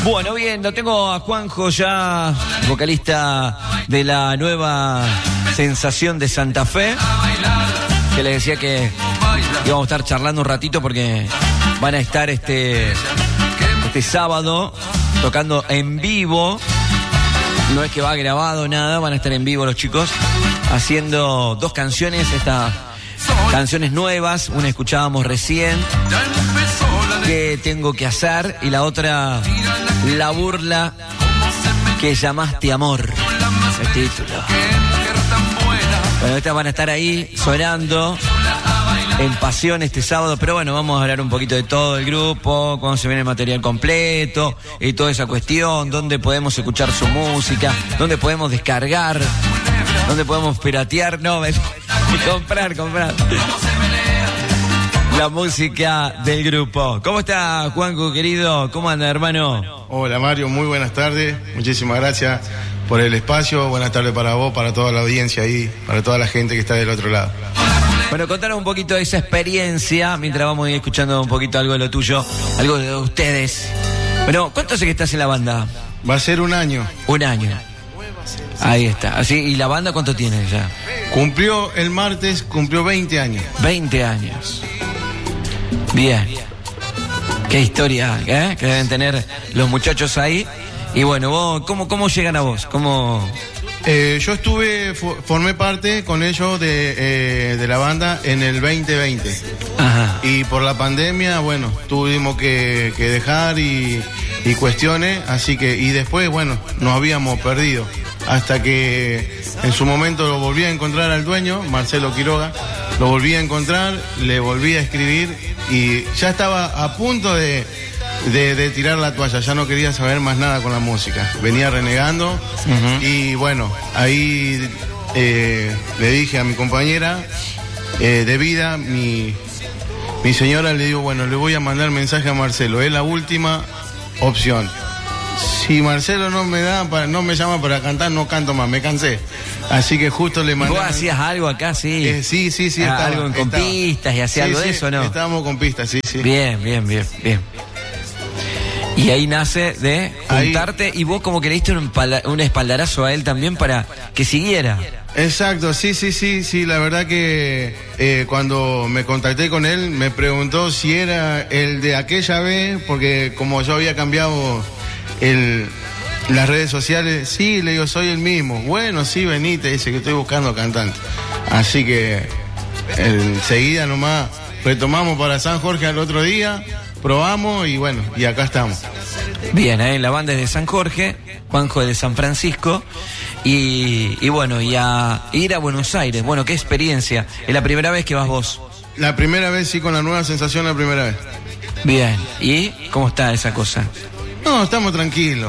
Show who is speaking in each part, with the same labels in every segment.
Speaker 1: Bueno, bien, lo tengo a Juanjo ya, vocalista de la nueva sensación de Santa Fe, que les decía que íbamos a estar charlando un ratito porque van a estar este sábado tocando en vivo. No es que va grabado nada, van a estar en vivo los chicos haciendo dos canciones, estas canciones nuevas. Una escuchábamos recién, ¿Qué tengo que hacer? Y la otra, La burla que llamaste amor, el título. Bueno, estas van a estar ahí sonando en Pasión este sábado, pero bueno, vamos a hablar un poquito de todo el grupo, cuándo se viene el material completo y toda esa cuestión, dónde podemos escuchar su música, dónde podemos descargar, dónde podemos piratear, comprar la música del grupo. ¿Cómo está, Juanjo, querido? ¿Cómo anda, hermano?
Speaker 2: Hola, Mario, muy buenas tardes. Muchísimas gracias por el espacio. Buenas tardes para vos, para toda la audiencia ahí, para toda la gente que está del otro lado.
Speaker 1: Bueno, contanos un poquito de esa experiencia, mientras vamos a ir escuchando un poquito algo de lo tuyo, algo de ustedes. Bueno, ¿cuánto hace que estás en la banda?
Speaker 2: Va a ser un año.
Speaker 1: Un año. Ahí está. Así, ¿y la banda cuánto tiene ya?
Speaker 2: El martes cumplió 20 años.
Speaker 1: 20 años. Bien. Qué historia, ¿eh? Que deben tener los muchachos ahí. Y bueno, vos, ¿cómo llegan a vos? ¿Cómo...?
Speaker 2: Yo formé parte con ellos de la banda en el 2020.
Speaker 1: Ajá.
Speaker 2: Y por la pandemia, bueno, tuvimos que dejar y cuestiones, así que, y después, bueno, nos habíamos perdido. Hasta que en su momento lo volví a encontrar al dueño, Marcelo Quiroga, lo volví a encontrar, le volví a escribir y ya estaba a punto de tirar la toalla, ya no quería saber más nada con la música, venía renegando. Y bueno, ahí le dije a mi compañera de vida, mi señora, le digo, bueno, le voy a mandar mensaje a Marcelo, es la última opción. Si Marcelo no me llama para cantar, no canto más, me cansé. Así que justo le mandé.
Speaker 1: ¿Vos hacías algo acá, sí?
Speaker 2: Sí.
Speaker 1: Algo con pistas y hacía algo de eso, ¿no?
Speaker 2: Estábamos con pistas, sí.
Speaker 1: Bien. Y ahí nace de juntarte y vos como que le diste un espaldarazo a él también para que siguiera.
Speaker 2: Exacto, sí, la verdad que cuando me contacté con él me preguntó si era el de aquella vez, porque como yo había cambiado las redes sociales, sí, le digo, soy el mismo. Bueno, sí, venite, dice que estoy buscando cantante. Así que enseguida nomás retomamos para San Jorge al otro día, probamos y bueno, y acá estamos.
Speaker 1: Bien, la banda es de San Jorge, Juanjo es de San Francisco y bueno, y a ir a Buenos Aires. Bueno, qué experiencia. ¿Es la primera vez que vas vos? La primera vez, sí, con la nueva sensación, la primera vez. Bien, ¿y cómo está esa cosa?
Speaker 2: No, estamos tranquilos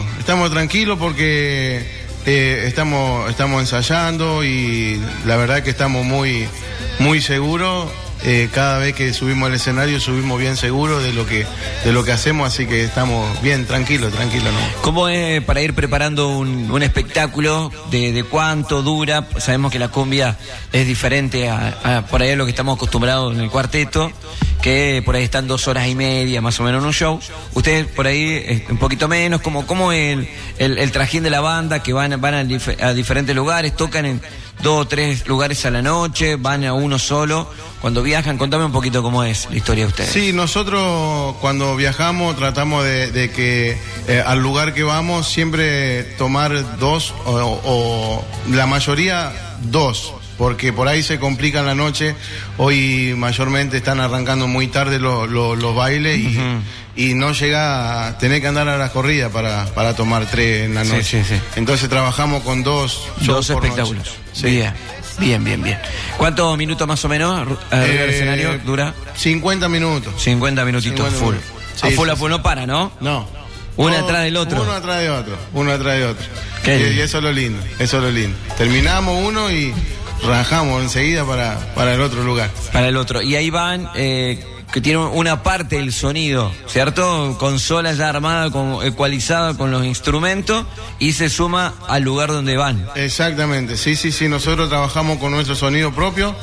Speaker 2: porque estamos ensayando y la verdad que estamos muy, muy seguros. Cada vez que subimos al escenario subimos bien seguros de lo que hacemos, así que estamos bien tranquilos, ¿no?
Speaker 1: ¿Cómo es para ir preparando un espectáculo? ¿De cuánto dura? Sabemos que la cumbia es diferente a por ahí a lo que estamos acostumbrados en el cuarteto, que por ahí están 2 horas y media más o menos en un show. Ustedes por ahí un poquito menos. ¿Cómo es el trajín de la banda, que van a diferentes lugares, tocan en 2 o 3 lugares a la noche, van a uno solo? Cuando viajan, contame un poquito cómo es la historia de ustedes.
Speaker 2: Sí, nosotros cuando viajamos tratamos de que al lugar que vamos siempre tomar 2 o la mayoría 2, porque por ahí se complica la noche. Hoy mayormente están arrancando muy tarde los bailes y no llega a tener que andar a la corrida para tomar 3 en la noche.
Speaker 1: Sí.
Speaker 2: Entonces trabajos con 2
Speaker 1: espectáculos.
Speaker 2: Sí.
Speaker 1: Bien. ¿Cuántos minutos más o menos el escenario dura?
Speaker 2: 50 minutos.
Speaker 1: 50 minutitos, full.
Speaker 2: Sí,
Speaker 1: a full no para, ¿no?
Speaker 2: No.
Speaker 1: Uno atrás del otro.
Speaker 2: Uno atrás de otro. Y eso es lo lindo, Terminamos uno y rajamos enseguida para el otro lugar.
Speaker 1: Para el otro. Y ahí van, que tienen una parte del sonido, ¿cierto? Consola ya armada, ecualizada con los instrumentos, y se suma al lugar donde van.
Speaker 2: Exactamente, sí. Nosotros trabajamos con nuestro sonido propio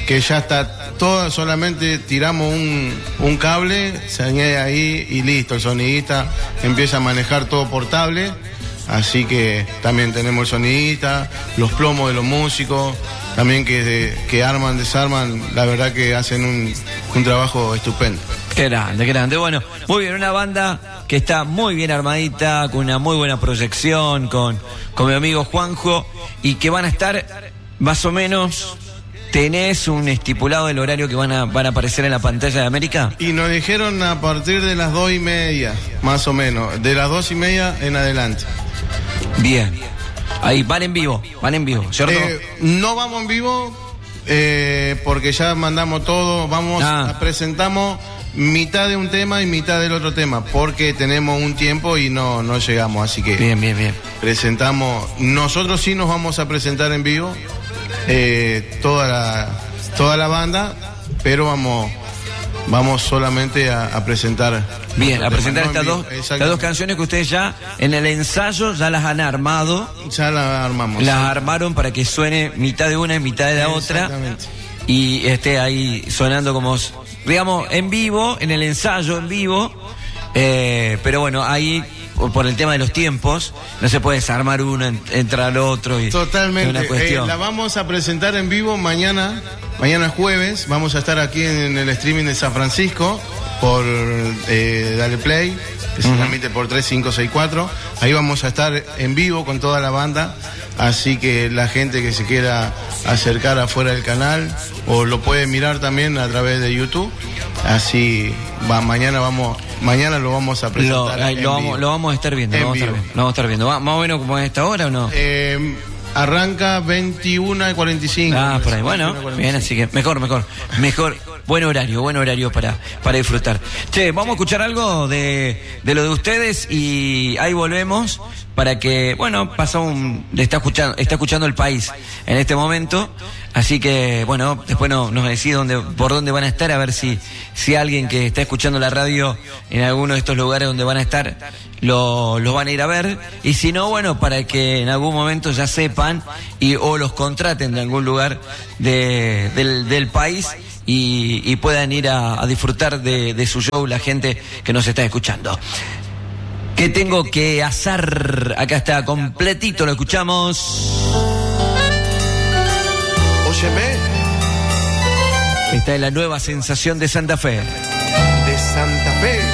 Speaker 2: que ya está todo, solamente tiramos un cable, se añade ahí y listo, el sonidista empieza a manejar todo portable, así que también tenemos el sonidista, los plomos de los músicos, también que arman, desarman, la verdad que hacen un trabajo estupendo.
Speaker 1: Qué grande, qué grande. Bueno, muy bien, una banda que está muy bien armadita, con una muy buena proyección, con mi amigo Juanjo, y que van a estar más o menos. ¿Tenés un estipulado del horario que van a aparecer en la pantalla de América?
Speaker 2: Y nos dijeron a partir de las 2:30, más o menos, de las 2:30 en adelante.
Speaker 1: Bien. Ahí, van en vivo, ¿cierto?
Speaker 2: No vamos en vivo, porque ya mandamos todo, presentamos mitad de un tema y mitad del otro tema, porque tenemos un tiempo y no llegamos, así que...
Speaker 1: Bien.
Speaker 2: Presentamos, nosotros sí nos vamos a presentar en vivo, toda la banda, pero vamos solamente a presentar.
Speaker 1: Bien, a presentar estas dos canciones que ustedes ya en el ensayo ya las han armado.
Speaker 2: Ya las armamos.
Speaker 1: Las armaron para que suene mitad de una y mitad de la otra. Y esté ahí sonando como, digamos, en vivo, en el ensayo en vivo. Pero bueno, ahí por el tema de los tiempos no se puede desarmar uno, entrar al otro.
Speaker 2: Totalmente.
Speaker 1: Es una cuestión.
Speaker 2: La vamos a presentar en vivo mañana jueves. Vamos a estar aquí en el streaming de San Francisco por Dale Play, que se transmite por 3564. Ahí vamos a estar en vivo con toda la banda, así que la gente que se quiera acercar afuera del canal o lo puede mirar también a través de YouTube. Así mañana lo vamos a presentar.
Speaker 1: Lo vamos a estar viendo. Lo vamos a estar viendo. ¿Más o menos como es esta hora o no?
Speaker 2: Arranca 21:45.
Speaker 1: Por ahí. Bueno, bien, así que mejor. Buen horario para disfrutar. Che, vamos a escuchar algo de lo de ustedes y ahí volvemos para que, bueno, está escuchando el país en este momento, así que, bueno, después nos decís por dónde van a estar, a ver si alguien que está escuchando la radio en alguno de estos lugares donde van a estar, los van a ir a ver, y si no, bueno, para que en algún momento ya sepan o los contraten de algún lugar del país y puedan ir a disfrutar de su show la gente que nos está escuchando. ¿Qué tengo que hacer? Acá está completito, lo escuchamos.
Speaker 2: Óyeme.
Speaker 1: Esta es la nueva sensación de Santa Fe.
Speaker 2: De Santa Fe.